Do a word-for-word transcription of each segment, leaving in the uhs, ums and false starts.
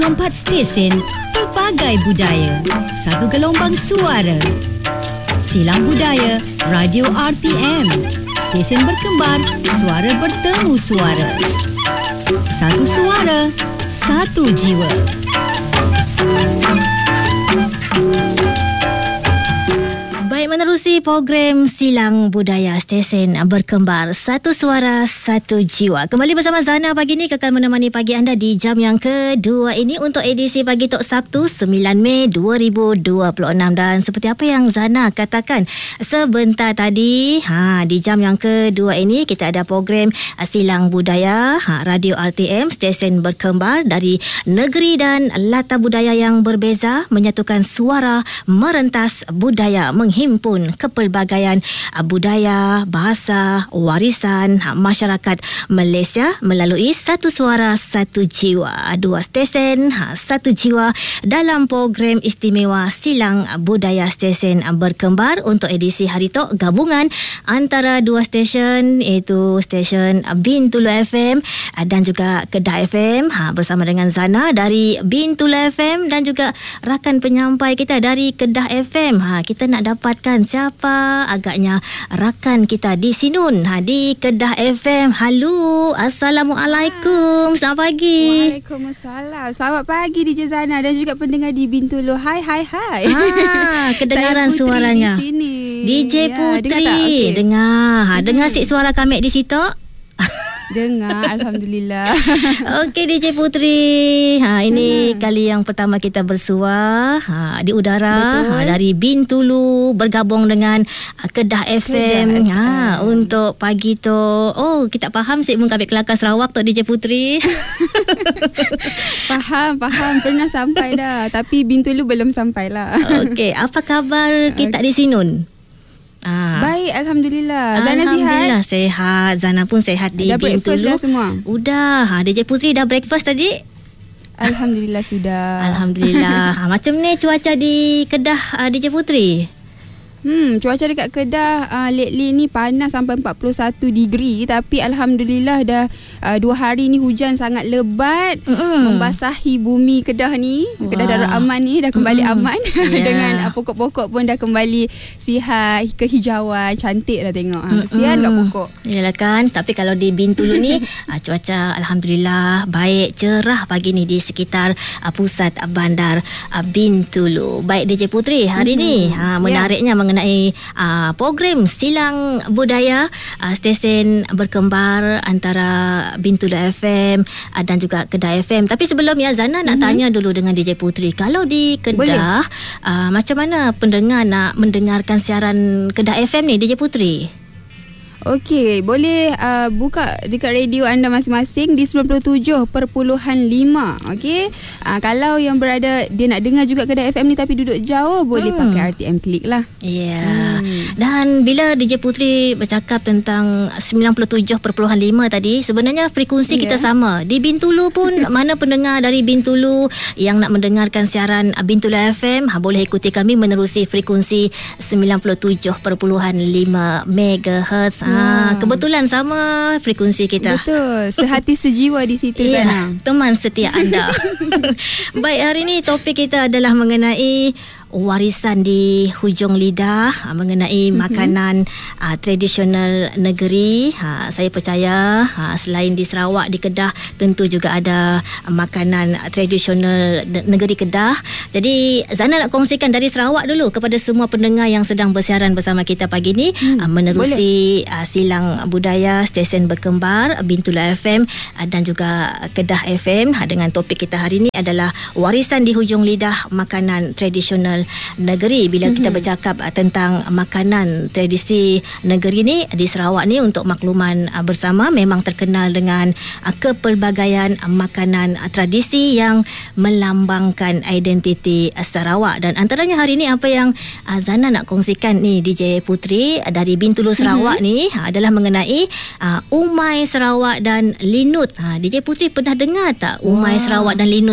Empat stesen, pelbagai budaya, satu gelombang suara. Silang Budaya, Radio R T M. Stesen berkembar, suara bertemu suara. Satu suara, satu jiwa. Menerusi program Silang Budaya, stesen berkembar, satu suara, satu jiwa. Kembali bersama Zana pagi ni, kekal menemani pagi anda di jam yang kedua ini untuk edisi Pagi Tok Sabtu sembilan Mei dua ribu dua puluh enam. Dan seperti apa yang Zana katakan sebentar tadi, ha, di jam yang kedua ini kita ada program Silang Budaya, ha, Radio R T M, stesen berkembar dari negeri dan latar budaya yang berbeza, menyatukan suara merentas budaya, menghimpun pun kepelbagaian budaya, bahasa, warisan masyarakat Malaysia melalui satu suara, satu jiwa, dua stesen, satu jiwa dalam program istimewa Silang Budaya, stesen berkembar untuk edisi hari Tok, gabungan antara dua stesen, iaitu stesen Bintulu F M dan juga Kedah F M, ha, bersama dengan Zana dari Bintulu F M dan juga rakan penyampai kita dari Kedah F M. Ha, kita nak dapatkan siapa agaknya rakan kita di Sinun, ha, di Kedah F M. Halo, Assalamualaikum. Selamat pagi. Waalaikumsalam. Selamat pagi D J Zana dan juga pendengar di Bintulu. Hai hai hai. Ha, kedengaran suaranya. Di sini. D J Putri. Ya, dengar, okay. dengar. Ha, hmm. dengar si suara kami di situ. Dengar, Alhamdulillah. Okey D J Putri, ha, ini hmm. kali yang pertama kita bersua, ha, di udara, ha, dari Bintulu bergabung dengan ha, Kedah F M, Kedah ha, F M. Untuk pagi tu. Oh, kita faham sih mengkabik Kelakar Sarawak tu D J Putri. Faham, faham, pernah sampai dah, tapi Bintulu belum sampai lah. Okey, apa khabar kita okay. di Sinun? Ah. Baik, Alhamdulillah. Zana Alhamdulillah sihat? Sehat. Zana pun sehat di Bintulu. Dah breakfast dah semua? Udah. Ha, D J Putri dah breakfast tadi? Alhamdulillah sudah. Alhamdulillah. Ha, macam ni cuaca di Kedah, uh, D J Putri? Hmm, cuaca dekat Kedah uh, lately ni panas sampai empat puluh satu degree, tapi Alhamdulillah dah uh, dua hari ni hujan sangat lebat, mm-hmm. membasahi bumi Kedah ni. Wah. Kedah Darul Aman ni dah kembali mm-hmm. aman. Yeah. Dengan uh, pokok-pokok pun dah kembali sihat, kehijauan, cantik dah tengok. Mm-hmm. Sihat kat pokok. Yalah kan, tapi kalau di Bintulu ni uh, cuaca Alhamdulillah baik, cerah pagi ni di sekitar uh, pusat uh, bandar uh, Bintulu. Baik D J Putri, hari mm-hmm. ni uh, menariknya yeah. mengenai uh, program Silang Budaya, uh, stesen berkembar antara Bintulu F M uh, dan juga Kedah F M. Tapi sebelum ya Zana nak mm-hmm. tanya dulu dengan D J Putri, kalau di Kedah uh, macam mana pendengar nak mendengarkan siaran Kedah F M ni D J Putri? Okey, boleh uh, buka dekat radio anda masing-masing di sembilan puluh tujuh perpuluhan lima. Okey. Uh, kalau yang berada dia nak dengar juga Kedah F M ni tapi duduk jauh, boleh hmm. pakai R T M Klik lah. Ya. Yeah. Hmm. Dan bila D J Putri bercakap tentang sembilan puluh tujuh perpuluhan lima tadi, sebenarnya frekuensi yeah. kita sama. Di Bintulu pun mana pendengar dari Bintulu yang nak mendengarkan siaran Bintulu F M, ha, boleh ikuti kami menerusi frekuensi sembilan puluh tujuh perpuluhan lima megahertz. Ah, kebetulan sama frekuensi kita. Betul. Sehati sejiwa di situ yeah, Zana. Teman setia anda. Baik, hari ini topik kita adalah mengenai warisan di hujung lidah, mengenai mm-hmm. makanan uh, tradisional negeri. Ha, saya percaya ha, selain di Sarawak, di Kedah tentu juga ada makanan tradisional negeri Kedah. Jadi Zana nak kongsikan dari Sarawak dulu kepada semua pendengar yang sedang bersiaran bersama kita pagi ni, hmm, uh, menerusi uh, Silang Budaya, stesen berkembar Bintulu F M uh, dan juga Kedah F M. Ha, dengan topik kita hari ini adalah warisan di hujung lidah makanan tradisional negeri. Bila mm-hmm. kita bercakap uh, tentang makanan tradisi negeri ni di Sarawak ni, untuk makluman uh, bersama, memang terkenal dengan uh, kepelbagaian uh, makanan uh, tradisi yang melambangkan identiti uh, Sarawak. Dan antaranya hari ni apa yang uh, Zana nak kongsikan ni D J Putri uh, dari Bintulu Sarawak mm-hmm. ni uh, adalah mengenai uh, umai Sarawak dan linut. uh, D J Putri pernah dengar tak umai wow. Sarawak dan linut tu?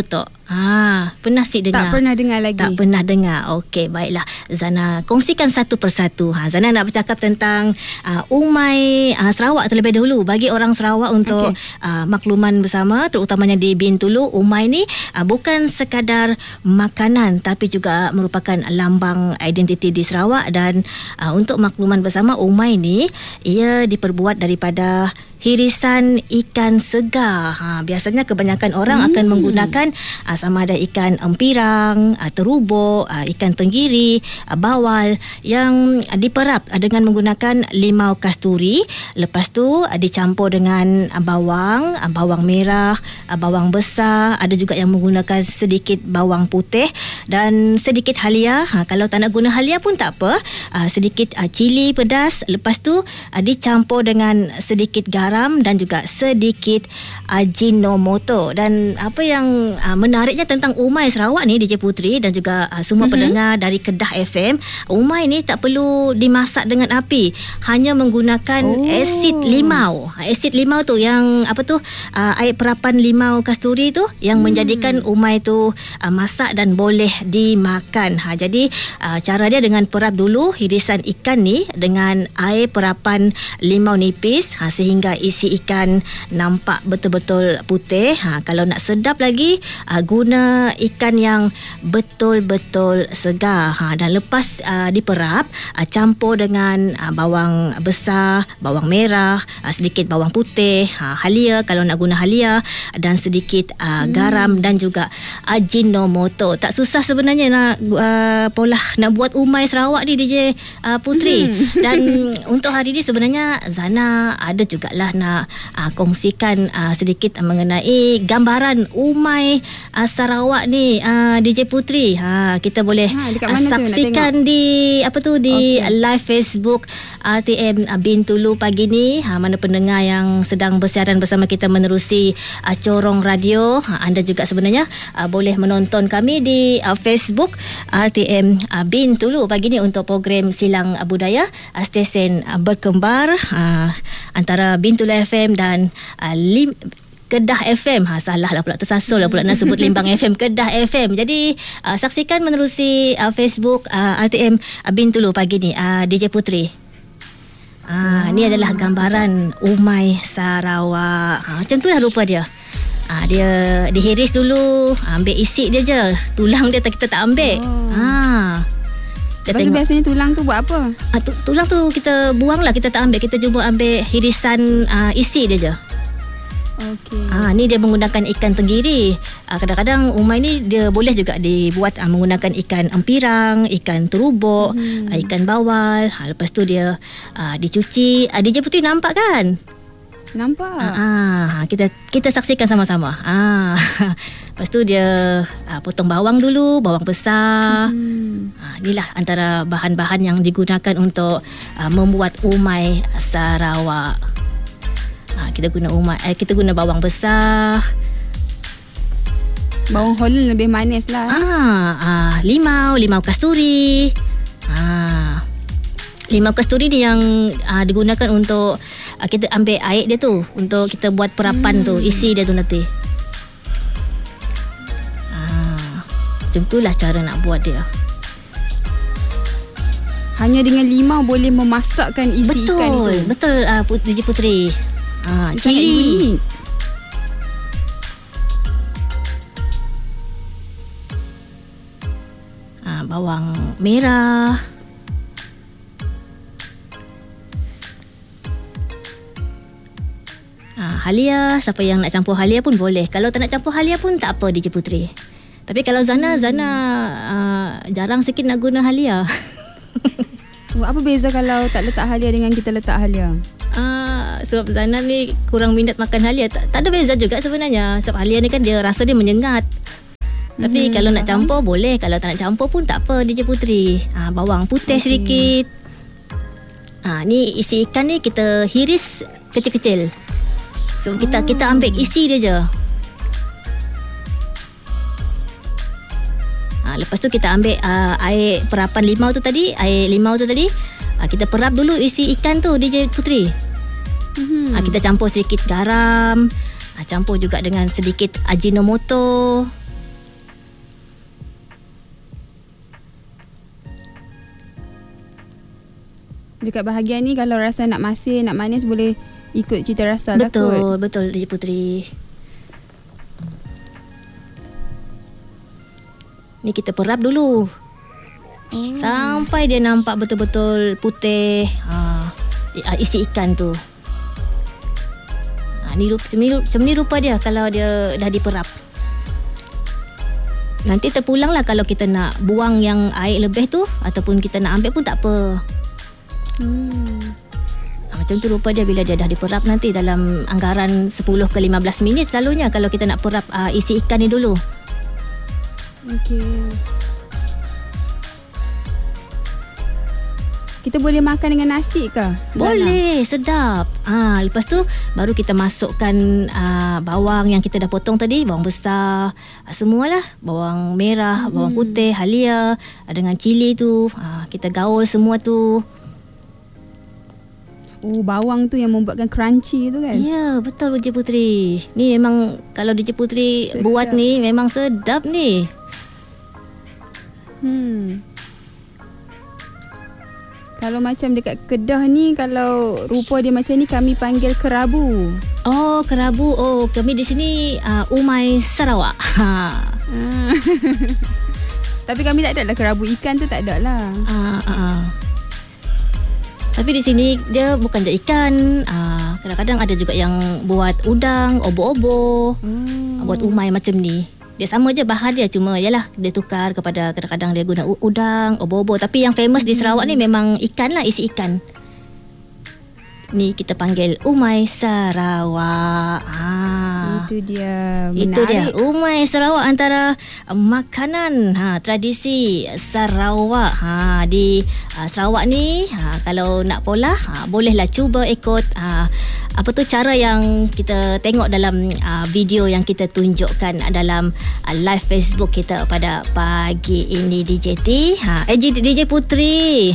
Ha, pernah Sik dengar? Tak pernah dengar lagi. Tak pernah dengar. Okey, baiklah. Zana, kongsikan satu persatu. Ha, Zana nak bercakap tentang uh, Umai uh, Sarawak terlebih dahulu. Bagi orang Sarawak untuk okay. uh, makluman bersama, terutamanya di Bintulu, Umai ni uh, bukan sekadar makanan tapi juga merupakan lambang identiti di Sarawak. Dan uh, untuk makluman bersama, Umai ni ia diperbuat daripada hirisan ikan segar. Ha, biasanya kebanyakan orang hmm. akan menggunakan uh, sama ada ikan empirang, uh, terubuk, uh, ikan tenggiri, uh, bawal yang uh, diperap uh, dengan menggunakan limau kasturi. Lepas tu uh, dicampur dengan uh, bawang, uh, bawang merah, uh, bawang besar, ada juga yang menggunakan sedikit bawang putih dan sedikit halia. Ha, kalau tak nak guna halia pun tak apa. Uh, sedikit uh, cili pedas. Lepas tu uh, dicampur dengan sedikit garam dan juga sedikit Ajinomoto. Dan apa yang uh, menariknya tentang Umai Sarawak ni, D J Putri dan juga uh, semua mm-hmm. pendengar dari Kedah F M, Umai ni tak perlu dimasak dengan api, hanya menggunakan oh. asid limau. Asid limau tu yang apa tu uh, air perapan limau kasturi tu yang hmm. menjadikan Umai tu uh, masak dan boleh dimakan. Ha, jadi uh, cara dia dengan perap dulu hirisan ikan ni dengan air perapan limau nipis, ha, sehingga isi ikan nampak betul-betul putih. Ha, kalau nak sedap lagi, uh, guna ikan yang betul-betul segar. Ha, dan lepas uh, diperap, uh, campur dengan uh, bawang besar, bawang merah, uh, sedikit bawang putih, uh, halia kalau nak guna halia, dan sedikit uh, hmm. garam dan juga Ajinomoto. Tak susah sebenarnya nak uh, pola nak buat Umai Sarawak ni, D J uh, Putri. Hmm. Dan untuk hari ni sebenarnya Zana ada jugalah nak uh, kongsikan uh, sedikit mengenai gambaran Umai uh, Sarawak ni, uh, D J Putri. Ha, kita boleh ha, uh, saksikan di apa tu di okay. live Facebook R T M uh, Bintulu pagi ni. Ha, mana pendengar yang sedang bersiaran bersama kita menerusi uh, Corong Radio, ha, anda juga sebenarnya uh, boleh menonton kami di uh, Facebook R T M uh, Bintulu pagi ni untuk program Silang Budaya, uh, stesen uh, berkembar uh, antara Bintulu F M dan uh, Lim Kedah F M. Ha, salah lah pula, tersasul lah pula nak sebut Limbang F M, Kedah F M. Jadi uh, saksikan menerusi uh, Facebook uh, R T M uh, Bintulu pagi ni, uh, D J Putri. Ah, ni adalah gambaran Umai Sarawak. Ha, macam tu lah rupa dia. Ah, dia dihiris dulu, ambil isi dia je. Tulang dia kita tak ambil. Oh. Ah. Lepas tu biasanya tulang tu buat apa? Ah, tu, tulang tu kita buang lah, kita tak ambil. Kita cuma ambil hirisan uh, isi dia je. Okey. Ah, ni dia menggunakan ikan tenggiri. Ah, kadang-kadang Umai ni dia boleh juga dibuat ah, menggunakan ikan empirang, ikan terubuk, hmm. ah, ikan bawal. Ah, lepas tu dia ah, dicuci. Ah, D J Putri nampak kan? Nampak. Ah, ah, kita kita saksikan sama-sama. Ah. Lepas tu dia ah, potong bawang dulu, bawang besar. Hmm. Ah, inilah antara bahan-bahan yang digunakan untuk ah, membuat Umai Sarawak. Ha, kita guna umat, eh, kita guna bawang besar. Bawang Holland lebih manis lah. Ah, ah, limau, limau kasturi. Ah, limau kasturi ni yang ah, digunakan untuk ah, kita ambil air dia tu untuk kita buat perapan hmm. tu, isi dia tu nanti. Ah, macam itulah cara nak buat dia. Hanya dengan limau boleh memasakkan isi betul, ikan itu. Betul, ah, D J Putri. Ah, cili. Ah, bawang merah. Ah, halia, siapa yang nak campur halia pun boleh. Kalau tak nak campur halia pun tak apa, D J Putri. Tapi kalau Zana, hmm. Zana uh, jarang sikit nak guna halia. Apa beza kalau tak letak halia dengan kita letak halia? Ah, sebab Zana ni kurang minat makan halia. Tak, tak ada beza juga sebenarnya. Sebab halia ni kan dia rasa dia menyengat. Tapi hmm, kalau nak campur boleh. Kalau tak nak campur pun tak apa, D J Putri. Ah, bawang putih okay. sedikit. Ah, ni isi ikan ni kita hiris kecil-kecil. So kita oh. kita ambil isi dia je. Ah, lepas tu kita ambil uh, air perapan limau tu tadi, air limau tu tadi. Ah, kita perap dulu isi ikan tu, D J Putri. Hmm. Ha, kita campur sedikit garam, ha, campur juga dengan sedikit Ajinomoto. Dekat bahagian ni kalau rasa nak masin, nak manis boleh ikut cita rasa lah kot. Betul, betul D J Putri. Ni kita perap dulu. Oh. Sampai dia nampak betul-betul putih. Ha, isi ikan tu. Ha, ni rupa, macam, ni, macam ni rupa dia kalau dia dah diperap. Nanti terpulang lah kalau kita nak buang yang air lebih tu, ataupun kita nak ambil pun tak apa. Hmm. Ha, macam tu rupa dia bila dia dah diperap nanti dalam anggaran sepuluh ke lima belas minit selalunya kalau kita nak perap uh, isi ikan ni dulu. Okey. Kita boleh makan dengan nasi ke? Boleh, sedap. Ah, lepas tu baru kita masukkan ah, bawang yang kita dah potong tadi, bawang besar, ah, semualah, bawang merah, hmm. bawang putih, halia, ah, dengan cili tu, ah, kita gaul semua tu. Oh, bawang tu yang membuatkan crunchy tu kan? Ya, betul D J Putri. Ni memang kalau D J Putri sedap. Buat ni memang sedap ni. Hmm. Kalau macam dekat Kedah ni, kalau rupa dia macam ni kami panggil kerabu. Oh, kerabu. Oh, kami di sini uh, umai Sarawak. Ha. Hmm. Tapi kami tak ada lah kerabu ikan tu, tak ada lah. Uh, uh, uh. Tapi di sini dia bukan je ikan. Uh, kadang-kadang ada juga yang buat udang, obo-obo, hmm. buat umai macam ni. Dia sama je bahan dia, cuma yalah dia tukar kepada kadang-kadang dia guna udang, obo-obo. Tapi yang famous hmm. di Sarawak ni memang ikan lah, isi ikan. Ni kita panggil umai Sarawak. Ha. Itu dia. Menarik. Itu dia umai Sarawak, antara makanan ha, tradisi Sarawak. Ha, di ha, Sarawak ni ha, kalau nak pola ha, bolehlah cuba ikut ha, apa tu cara yang kita tengok dalam uh, video yang kita tunjukkan dalam uh, live Facebook kita pada pagi ini D J T. Ha, eh D J Putri.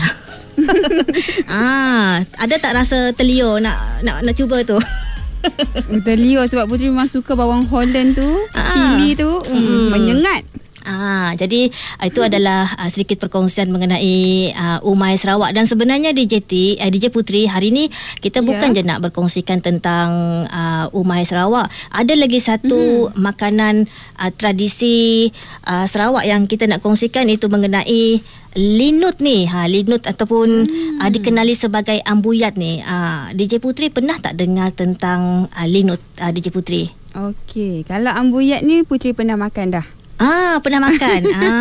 ah, ada tak rasa terliur nak nak nak cuba tu? Terliur sebab Putri memang suka bawang Holland tu, ah. cili tu, mm, menyengat. Ah, jadi itu adalah uh, sedikit perkongsian mengenai uh, umai Sarawak. Dan sebenarnya D J T, uh, D J Putri, hari ni kita bukan yeah. je nak berkongsikan tentang uh, umai Sarawak. Ada lagi satu mm. makanan uh, tradisi uh, Sarawak yang kita nak kongsikan, itu mengenai linut ni. Ha, linut ataupun mm. uh, dikenali sebagai ambuyat ni. Uh, D J Putri pernah tak dengar tentang uh, linut, uh, D J Putri? Okey, kalau ambuyat ni Putri pernah makan dah. Ah, pernah makan.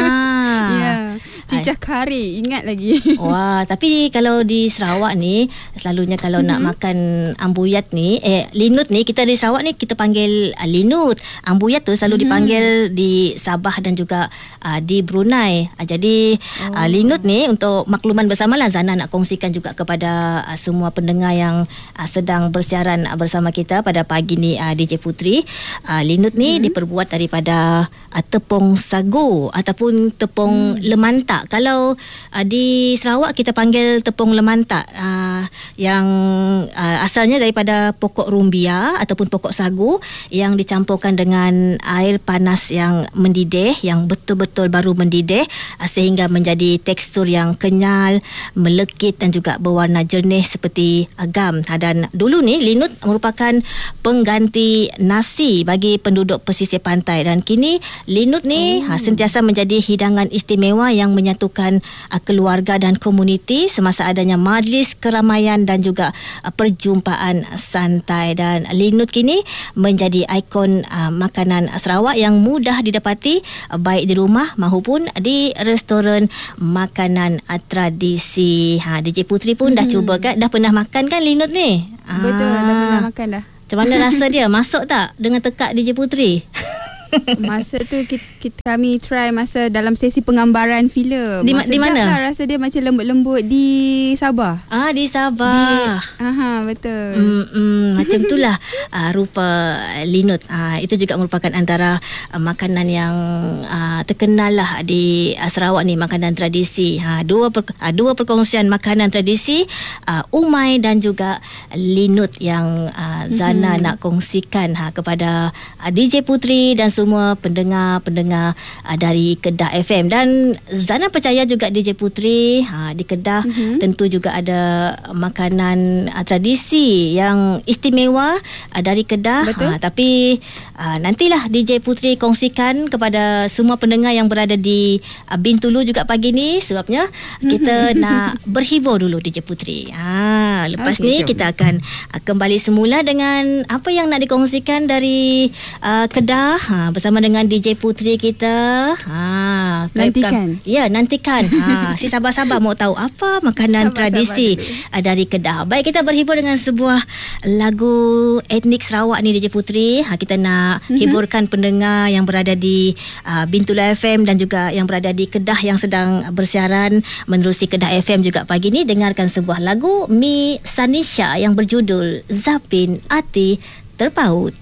ah. Ya. Cicah kari, ingat lagi. Wah, tapi kalau di Sarawak ni selalunya kalau mm-hmm. nak makan ambuyat ni, eh linut ni, kita di Sarawak ni kita panggil uh, linut. Ambuyat tu selalu mm-hmm. dipanggil di Sabah dan juga uh, di Brunei. Uh, jadi oh. uh, linut ni, untuk makluman bersamalah, Zana nak kongsikan juga kepada uh, semua pendengar yang uh, sedang bersiaran uh, bersama kita pada pagi ni, uh, D J Putri. Uh, linut ni mm-hmm. diperbuat daripada uh, tepung sagu ataupun tepung mm. lemantak. Kalau uh, di Sarawak kita panggil tepung lemantak, uh, yang uh, asalnya daripada pokok rumbia ataupun pokok sagu yang dicampurkan dengan air panas yang mendidih, yang betul-betul baru mendidih, uh, sehingga menjadi tekstur yang kenyal, melekit dan juga berwarna jernih seperti uh, gam. Uh, dan dulu ni linut merupakan pengganti nasi bagi penduduk pesisir pantai, dan kini linut ni oh. uh, sentiasa menjadi hidangan istimewa yang menyatukan uh, keluarga dan komuniti semasa adanya majlis keramaian dan juga uh, perjumpaan santai. Dan linut kini menjadi ikon uh, makanan Sarawak yang mudah didapati uh, baik di rumah maupun di restoran makanan uh, tradisi. Ha, D J Putri pun hmm. dah cuba kan? Dah pernah makan kan linut ni? Betul, ah. dah pernah makan dah. Macam mana rasa dia? Masuk tak dengan tekak D J Putri? Masa tu kita, kita, kami try masa dalam sesi penggambaran filem. Di, di mana? Lah, rasa dia macam lembut-lembut di Sabah. Ah, di Sabah. Di, aha, betul. Mm, mm, macam itulah uh, rupa linut. Uh, itu juga merupakan antara uh, makanan yang uh, terkenal lah di uh, Sarawak ni, makanan tradisi. Uh, dua per, uh, dua perkongsian makanan tradisi, uh, umai dan juga linut yang uh, Zana mm-hmm. nak kongsikan uh, kepada uh, D J Putri dan semua pendengar-pendengar uh, dari Kedah F M. Dan Zana percaya juga D J Putri uh, di Kedah mm-hmm. tentu juga ada makanan uh, tradisi yang istimewa uh, dari Kedah. Uh, tapi uh, nantilah D J Putri kongsikan kepada semua pendengar yang berada di uh, Bintulu juga pagi ni, sebabnya kita nak berhibur dulu D J Putri. Ha, lepas okay, ni jom. Kita akan uh, kembali semula dengan apa yang nak dikongsikan dari uh, Kedah ha, bersama dengan D J Putri kita. Ha, nantikan. Ya, nantikan. Ha, si sabar-sabar mau tahu apa makanan sabar, tradisi sabar uh, dari Kedah. Baik, kita berhibur dengan sebuah lagu etnik Sarawak ni D J Putri. Ha, kita nak mm-hmm. hiburkan pendengar yang berada di uh, Bintulu F M dan juga yang berada di Kedah yang sedang bersiaran menerusi Kedah F M juga pagi ni. Dengarkan sebuah lagu Mi Sanisha yang berjudul Zapin Ati Terpaut.